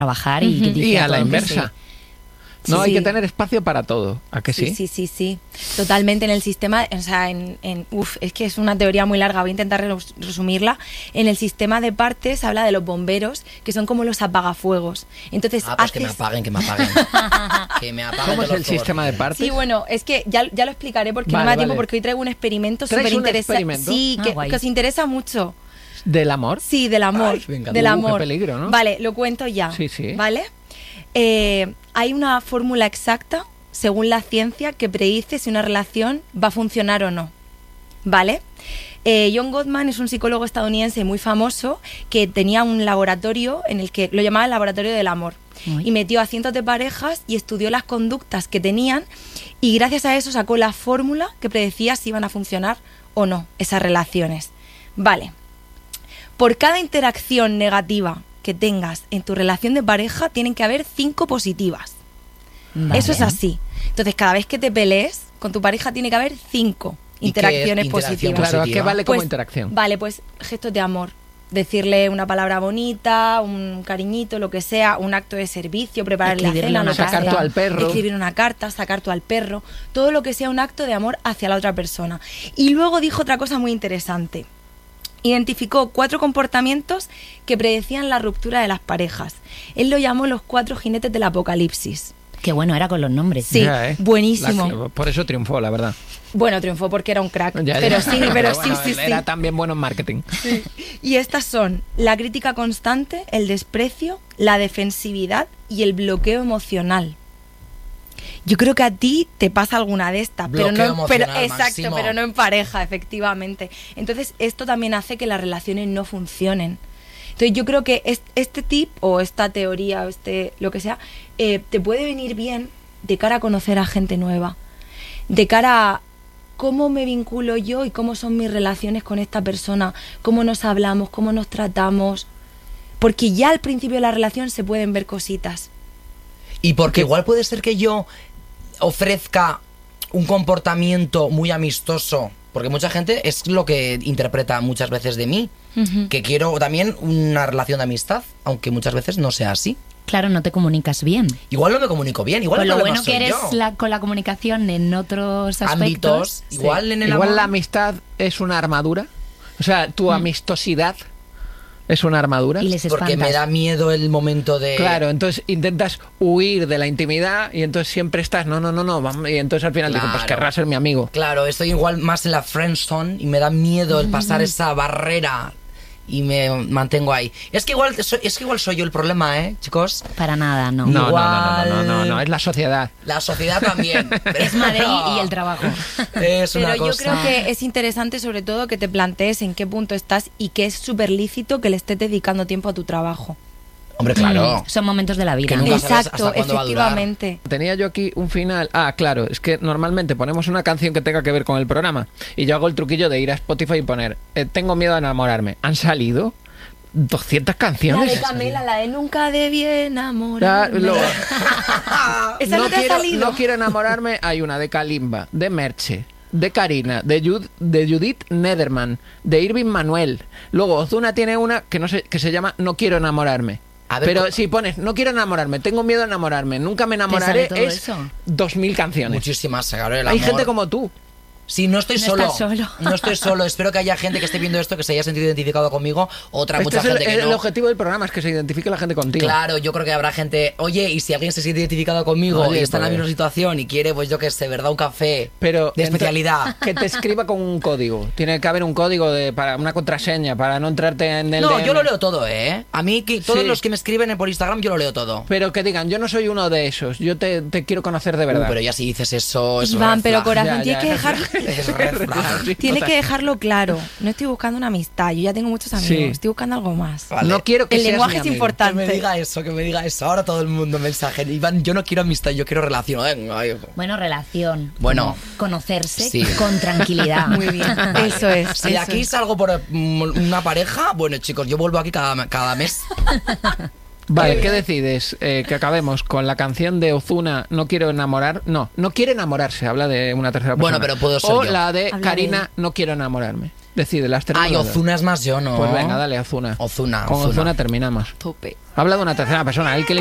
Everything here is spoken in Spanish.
trabajar y que Y a la inversa. Sí. No, Sí, hay sí. que tener espacio para todo. ¿A que sí? Sí. Totalmente. En el sistema, o sea, es que es una teoría muy larga, voy a intentar resumirla. En el sistema de partes habla de los bomberos, que son como los apagafuegos. Entonces, Pues que me apaguen. Que me apaguen ¿Cómo es todos el los sistema de fuegos. partes? Sí, bueno, es que ya lo explicaré porque no me da tiempo, porque hoy traigo un experimento ¿Traes súper un interesante. experimento? Sí, Guay. que os interesa mucho. ¿Del amor? Sí, del amor. Ay, me encanta. Del Qué amor. peligro, ¿no? Vale, lo cuento ya. Sí. ¿Vale? Hay una fórmula exacta, según la ciencia, que predice si una relación va a funcionar o no. ¿Vale? John Gottman es un psicólogo estadounidense muy famoso que tenía un laboratorio en el que lo llamaba el laboratorio del amor. Uy. Y metió a cientos de parejas y estudió las conductas que tenían y gracias a eso sacó la fórmula que predecía si iban a funcionar o no esas relaciones. Vale. Por cada interacción negativa que tengas en tu relación de pareja, tienen que haber 5 positivas. Vale. Eso es así. Entonces, cada vez que te pelees con tu pareja, tiene que haber 5 ¿Y interacciones qué interacción positivas. Claro, ¿a qué positiva? vale como Pues, interacción? Vale, pues gestos de amor. Decirle una palabra bonita, un cariñito, lo que sea, un acto de servicio, prepararle la Escribirle cena, una lo que Sacar sea. tú al perro. Escribir una carta, sacar tú al perro, todo lo que sea un acto de amor hacia la otra persona. Y luego dijo otra cosa muy interesante. Identificó 4 comportamientos que predecían la ruptura de las parejas. Él lo llamó los 4 jinetes del apocalipsis. Qué bueno era con los nombres. Sí, Ya, buenísimo. Por eso triunfó, la verdad. Bueno, triunfó porque era un crack. Ya, pero ya. sí, pero bueno, sí. Era también bueno en marketing. Y estas son la crítica constante, el desprecio, la defensividad y el bloqueo emocional. Yo creo que a ti te pasa alguna de estas, Bloqueo pero no, emocional, exacto, máximo. pero no en pareja, efectivamente. Entonces, esto también hace que las relaciones no funcionen. Entonces, yo creo que este tip o esta teoría o lo que sea, te puede venir bien de cara a conocer a gente nueva, de cara a cómo me vinculo yo y cómo son mis relaciones con esta persona, cómo nos hablamos, cómo nos tratamos, porque ya al principio de la relación se pueden ver cositas. Y porque igual puede ser que yo ofrezca un comportamiento muy amistoso, porque mucha gente es lo que interpreta muchas veces de mí, que quiero también una relación de amistad, aunque muchas veces no sea así. Claro, no te comunicas bien. Igual no me comunico bien, igual Con el lo problema bueno que soy eres yo. con la comunicación en otros aspectos. Ámbitos, Sí. igual en el Igual amor. la amistad es una armadura. O sea, tu amistosidad es una armadura. Y les Porque espantas. me da miedo el momento de... Claro, entonces intentas huir de la intimidad y entonces siempre estás, no, vamos, y entonces al final digo, pues Claro. querrá ser mi amigo. Claro, estoy igual más en la friendzone y me da miedo el pasar esa barrera y me mantengo ahí. Es que igual soy yo el problema, chicos. Para nada, no. No, es la sociedad. La sociedad también. Es Madrid y el trabajo. Es Pero una yo cosa... creo que es interesante sobre todo que te plantees en qué punto estás y que es súper lícito que le estés dedicando tiempo a tu trabajo. Hombre, claro. Son momentos de la vida. Que nunca sabes Exacto, hasta cuándo va a durar. efectivamente. Tenía yo aquí un final. Ah, claro, es que normalmente ponemos una canción que tenga que ver con el programa y yo hago el truquillo de ir a Spotify y poner tengo miedo a enamorarme. ¿Han salido 200 La canciones? de Camela, la de Nunca debí enamorarme. ¿Esa no te ha salido? No quiero enamorarme. Hay una de Kalimba, de Merche, de Karina, de Judith Nederman, de Irving Manuel. Luego Ozuna tiene una que no sé, que se llama No quiero enamorarme. A ver, Pero si pones no quiero enamorarme, tengo miedo a enamorarme, nunca me enamoraré, ¿Te sale todo es eso? 2000 canciones. Muchísimas, claro, el Hay amor. gente como tú. Sí, no estoy No solo. estás solo. No estoy solo. Espero que haya gente que esté viendo esto que se haya sentido identificado conmigo. Otra, mucha Este es gente que el no. objetivo del programa, es que se identifique la gente contigo. Claro, yo creo que habrá gente, oye, y si alguien se siente identificado conmigo Oye, y está en la pues. misma situación y quiere, pues yo qué sé, ¿verdad? Un café Pero de especialidad. Que te escriba con un código. Tiene que haber un código para una contraseña para no entrarte en el No, DM. yo lo leo todo, A mí, todos Sí. los que me escriben por Instagram, yo lo leo todo. Pero que digan, yo no soy uno de esos, yo te quiero conocer de verdad. Pero ya si dices eso, es Iván, red pero flag. corazón, Ya, tienes que dejar... Es red flag. Sí, Tienes total. que dejarlo claro. No estoy buscando una amistad. Yo ya tengo muchos amigos. Sí. Estoy buscando algo más. Vale. No quiero que El seas lenguaje mi es amigo. importante. Que me diga eso. Ahora todo el mundo mensaje. Iván, yo no quiero amistad, yo quiero relación. Ay, Bueno, relación. Bueno. Como conocerse Sí. con tranquilidad. Muy bien. Eso es. Si de eso aquí es. salgo por una pareja, bueno, chicos, yo vuelvo aquí cada mes. Vale, ¿qué decides? Que acabemos con la canción de Ozuna, No quiero enamorar... No quiere enamorarse, habla de una tercera persona. Bueno, pero puedo ser O yo. la de Habla Karina, de- No quiero enamorarme. Decide, las tenemos. Ay, las dos. Ozuna es más yo, ¿no? Pues venga, dale, Ozuna. Ozuna, Con Ozuna. Ozuna terminamos. Tope. Habla de una tercera persona, el que le